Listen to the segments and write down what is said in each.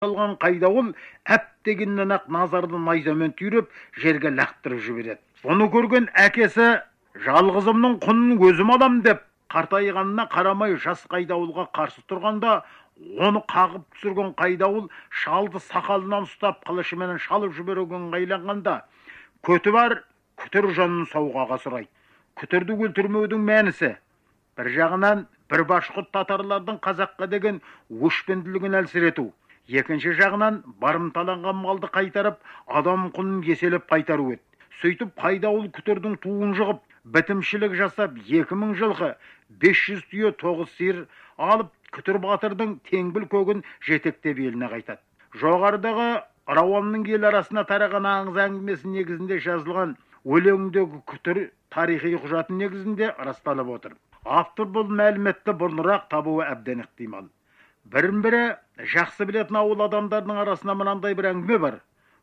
алған Қайдауыл әп-дегеннен ақ назарды найзамен түйреп жерге лақтырып жібереді. Бұны көрген әкесі жалғызымның құнын өзім алам деп қартайғанына қарамай жас Қайдауылға қарсы тұрғанда, оны қағып түсірген Қайдауыл шалды сақалынан ұстап қылышымен шалып жіберген ыңғайланғанда, Көтібар Күтір жанын сауғаға сұрайды. Күтірді өлтірмеудің мәнісі бір жағынан бір башқұрт татарлардың қазаққа деген өшпенділігін әлсірету, екінші жағынан барымталанған малды қайтарып, адам құнын еселеп қайтару еді. Сөйтіп Қайдауыл Күтірдің туын жығып, бітімшілік жасап 2000 жылқы, 500 түйе, 9 сиыр алып, Күтір батырдың теңбіл көгін жетектеп еліне қайтады. Жоғарыдағы Рауанның ел арасына тараған аңыз әңгімесі негізінде жазылған өлеңдегі Күтір тарихи құжаты негізінде расталып отыр. Автор бұл мәліметті бұрынырақ табуы әбден ықтимал. Бірін-бірі жақсы білетін ауыл адамдарының арасында мынандай бір әңгіме бар.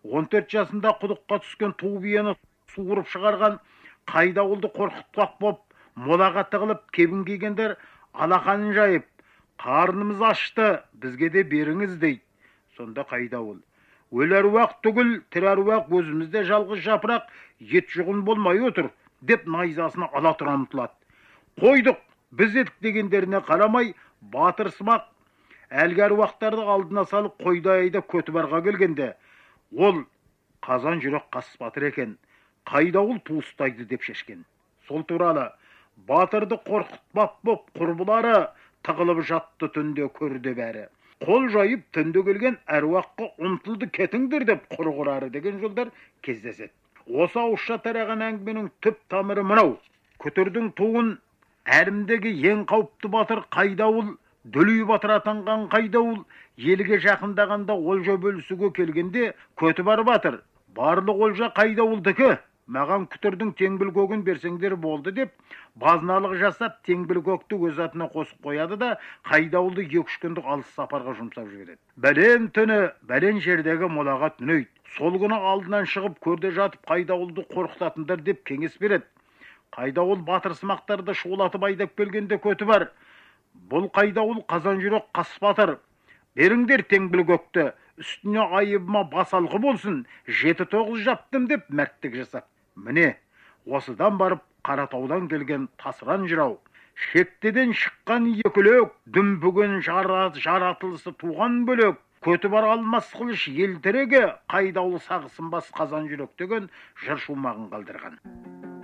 14 жасында құдыққа түскен ту биені суырып шығарған Қайдауылды қорқытпақ боп, молаға тығылып кебін кигендер алақанын жайып, қарнымыз ашты, бізге де беріңіз дейді. Сонда Қайдауыл: өлер уақ түгіл, тірер уақ өзімізде жалғыз жапырақ, ет жұғын болмай отыр, деп найзасына ала тұра ұмтылады. Қойдық, біз едік дегендеріне қарамай, батырсымақ әлгі әруақтарды алдына салып қойдайда Көтібарға келгенде, ол қазан жүрек қас батыр екен, Қайдауыл туыстайды деп шешкен. Сол туралы батырды қорқытпақ боп құрбылары тығылып жатты түнде көрді бәрі. Қол жайып түнде келген әруаққа ұмтылды кетіңдер деп құрғырары деген жолдар кездеседі. Осы ауызша тараған әңгіменің түп тамыры мынау. Күтірдің туын әлемдегі ең қауіпті батыр Қайдауыл, Дүлей батыр атанған Қайдауыл елге жақындағанда олжа бөлісуге келгенде, Көтібар батыр: барлық олжа Қайдауылдікі, маған Күтірдің теңбіл көгін берсеңдер болды деп, базыналық жасап теңбіл көкті өз атына қосып қояды да, Қайдауылды 2-3 күндік алыс сапарға жұмсап жібереді. Бәлен түні, бәлен жердегі молаға түнейді. Сол күні алдынан шығып көрде жатып Қайдауылды қорқытатындар деп кеңес береді. Қайдауыл батырсымақтарды шулатып айдап келгенде Көтібар: бұл Қайдауыл қазан жүрек қас батыр, беріңдер теңбіл көкті, үстіне айыбыма басалқы болсын, 7-9 жаптым деп мәрттік жасап. Міне, осыдан барып Қаратаудан келген тасыран жырау, шектеден шыққан екілік, дүмбіген жаратылысы туған бөлек, Көтібар алмас қылыш ел тіреге, Қайдауыл сағысынбас қазан жүрек деген жыр шумағын қалдырған.